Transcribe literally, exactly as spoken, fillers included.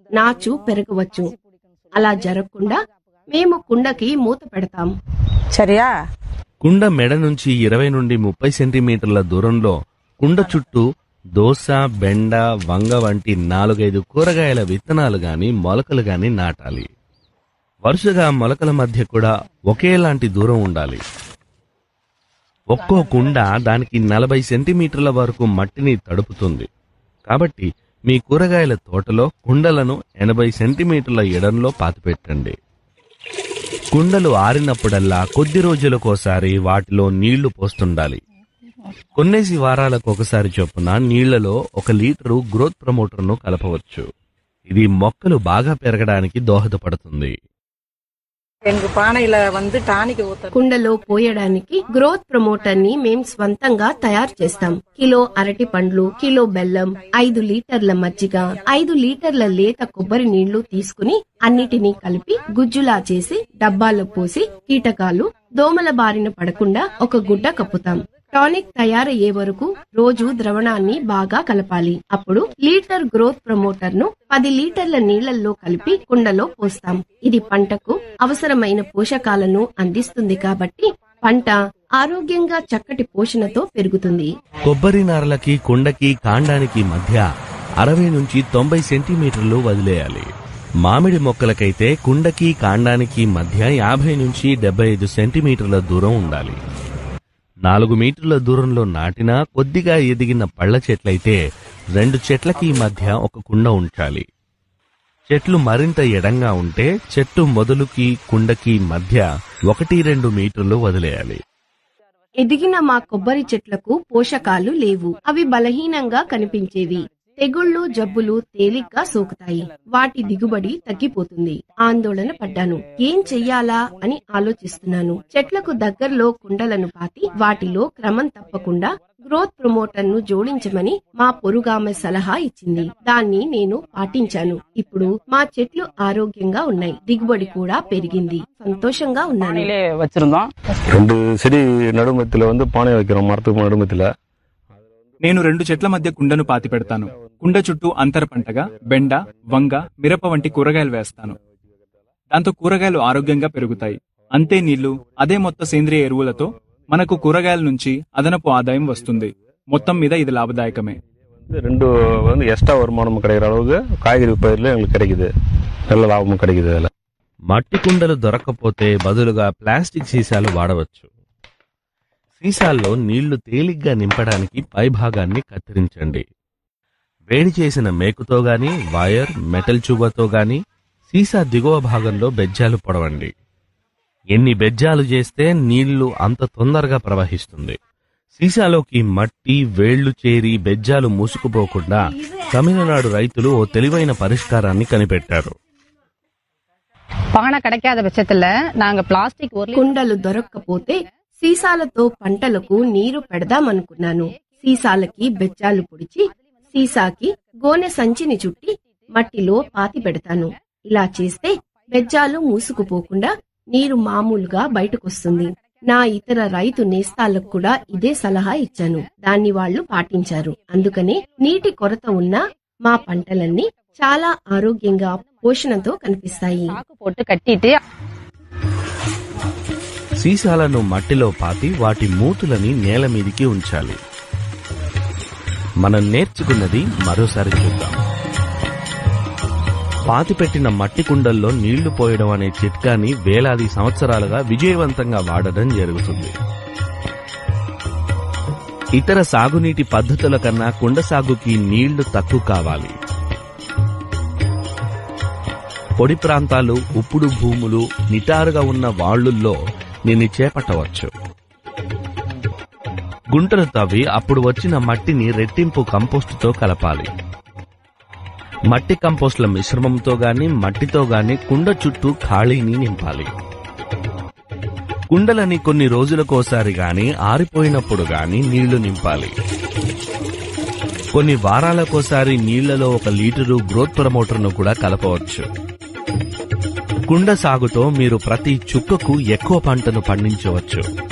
నాచు పెరగవచ్చు. అలా జరగకుండా మేము కుండకి మూత పెడతాం. చర్యా కుండ మెడ నుంచి ఇరవై నుండి ముప్పై సెంటీమీటర్ల దూరంలో కుండ చుట్టూ దోస, బెండ, వంగ వంటి నాలుగైదు కూరగాయల విత్తనాలు గాని మొలకలు గాని నాటాలి. వరుసగా మొలకల మధ్య కూడా ఒకేలాంటి దూరం ఉండాలి. ఒక్కో కుండ దానికి నలభై సెంటీమీటర్ల వరకు మట్టిని తడుపుతుంది. కాబట్టి మీ కూరగాయల తోటలో కుండలను ఎనభై సెంటీమీటర్ల ఎడంలో పాతిపెట్టండి. కుండలు ఆరినప్పుడల్లా కొద్ది రోజులకోసారి వాటిలో నీళ్లు పోస్తుండాలి. కొన్నేసి వారాలకు ఒకసారి చొప్పున నీళ్లలో ఒక లీటరు గ్రోత్ ప్రమోటర్ను కలపవచ్చు. ఇది మొక్కలు బాగా పెరగడానికి దోహదపడుతుంది. కుండలో పోయడానికి గ్రోత్ ప్రమోటర్ ని మేం స్వంతంగా తయారు చేస్తాం. కిలో అరటి పండ్లు, కిలో బెల్లం, ఐదు లీటర్ల మజ్జిగ, ఐదు లీటర్ల లేత కొబ్బరి నీళ్లు తీసుకుని అన్నిటినీ కలిపి గుజ్జులా చేసి డబ్బాలో పోసి కీటకాలు, దోమల బారిన పడకుండా ఒక గుడ్డ కప్పుతాం. టానిక్ తయారయ్యే వరకు రోజు ద్రవణాన్ని బాగా కలపాలి. అప్పుడు లీటర్ గ్రోత్ ప్రమోటర్ ను పది లీటర్ల నీళ్లలో కలిపి కుండలో పోస్తాం. ఇది పంటకు అవసరమైన పోషకాలను అందిస్తుంది కాబట్టి పంట ఆరోగ్యంగా చక్కటి పోషణతో పెరుగుతుంది. కొబ్బరి నారలకి కుండకి కాండానికి మధ్య అరవై నుంచి తొంభై సెంటీమీటర్లు వదిలేయాలి. మామిడి మొక్కలకైతే కుండకి కాండానికి మధ్య యాభై నుంచి డెబ్బై ఐదు సెంటీమీటర్ల దూరం ఉండాలి. నాలుగు మీటర్ల దూరంలో నాటిన కొద్దిగా ఎదిగిన పళ్ల చెట్లయితే రెండు చెట్లకి మధ్య ఒక కుండ ఉంచాలి. చెట్లు మరింత ఎడంగా ఉంటే చెట్టు మొదలుకి కుండకి మధ్య ఒకటి రెండు మీటర్లు వదిలేయాలి. ఎదిగిన మా కొబ్బరి చెట్లకు పోషకాలు లేవు. అవి బలహీనంగా కనిపించేవి. తెగుళ్లు, జబ్బులు తేలిగ్గా సోకుతాయి. వాటి దిగుబడి తగ్గిపోతుంది. ఆందోళన పడ్డాను. ఏం చెయ్యాలా అని ఆలోచిస్తున్నాను. చెట్లకు దగ్గరలో కుండలను పాతి వాటిలో క్రమం తప్పకుండా గ్రోత్ ప్రమోటర్ ను జోడించమని మా పొరుగామె సలహా ఇచ్చింది. దాన్ని నేను పాటించాను. ఇప్పుడు మా చెట్లు ఆరోగ్యంగా ఉన్నాయి. దిగుబడి కూడా పెరిగింది. సంతోషంగా ఉన్నాను. రెండు చెడి నడుమతిలో வந்து பானை வைக்கிறோம். மரத்துக்கு நடுமத்தில నేను రెండు చెట్ల మధ్య కుండను పాతి పెడతాను. కుండ చుట్టూ అంతర పంటగా బెండ, వంగ, మిరప వంటి కూరగాయలు వేస్తాను. దాంతో కూరగాయలు ఆరోగ్యంగా పెరుగుతాయి. అంతే నీళ్లు, అదే మొత్తం సేంద్రియ ఎరువులతో మనకు కూరగాయల నుంచి అదనపు ఆదాయం వస్తుంది. మొత్తం మీద ఇది లాభదాయకమే. రెండు ఎక్స్ట్రా வருமானம் கிடைக்கிற அளவுக்கு காய்கறி பயிர்ல எங்களுக்கு கிடைக்குது. நல்ல లాభం கிடைக்குது. మట్టి కుండలు దొరకకపోతే బదులుగా ప్లాస్టిక్ సీసాలు వాడవచ్చు. సీసాల్లో నీళ్లు తేలిగ్గా నింపడానికి పైభాగాన్ని కత్తిరించండి. వేడి చేసిన మేకుతో గాని, వైర్, మెటల్ చూబతో గాని సీసా దిగువ భాగంలో బెజ్జాలు పొడవండి. ఎన్ని బెజ్జాలు చేస్తే నీళ్లు అంత తొందరగా ప్రవహిస్తుంది. సీసాలోకి మట్టి, వేళ్లు చేరి బెజ్జాలు మూసుకుపోకుండా తమిళనాడు రైతులు ఓ తెలివైన పరిష్కారాన్ని కనిపెట్టారు. కుండలు దొరక్కపోతే సీసాలతో పంటలకు నీరు పెడదామనుకున్నాను. సీసాలకి బెజ్జాలు పొడిచి సీసాకి గోనె సంచిని చుట్టి మట్టిలో పాతి పెడతాను. ఇలా చేస్తే బెజ్జాలు మూసుకుపోకుండా నీరు మామూలుగా బయటకొస్తుంది. నా ఇతర రైతు నేస్తాలకు కూడా ఇదే సలహా ఇచ్చాను. దాన్ని వాళ్లు పాటించారు. అందుకనే నీటి కొరత ఉన్న మా పంటలన్నీ చాలా ఆరోగ్యంగా పోషణతో కనిపిస్తాయి. సీసాలను మట్టిలో పాతి వాటి మూతులని నేల మీదికి ఉంచాలి. మనం నేర్చుకున్నది మరోసారి చూద్దాం. పాతిపెట్టిన మట్టి కుండల్లో నీళ్లు పోయడం అనే చిట్కాని వేలాది సంవత్సరాలుగా విజయవంతంగా వాడడం జరుగుతుంది. ఇతర సాగునీటి పద్ధతుల కన్నా కుండ సాగుకి నీళ్లు తక్కువ కావాలి. పొడి ప్రాంతాలు, ఉప్పుడు భూములు, నిటారుగా ఉన్న వాళ్లుల్లో దీన్ని చేపట్టవచ్చు. గుంటలు తవ్వి అప్పుడు వచ్చిన మట్టిని రెట్టింపు కంపోస్టుతో కలపాలి. మట్టి కంపోస్టుల మిశ్రమంతో గాని మట్టితో గాని కుండ చుట్టూ ఖాళీని నింపాలి. కుండలని కొన్ని రోజులకోసారి గాని ఆరిపోయినప్పుడు గాని నీళ్లు నింపాలి. కొన్ని వారాలకోసారి నీళ్లలో ఒక లీటరు గ్రోత్ ప్రమోటర్ను కూడా కలపవచ్చు. కుండ సాగుతో మీరు ప్రతి చుక్కకు ఎక్కువ పంటను పండించవచ్చు.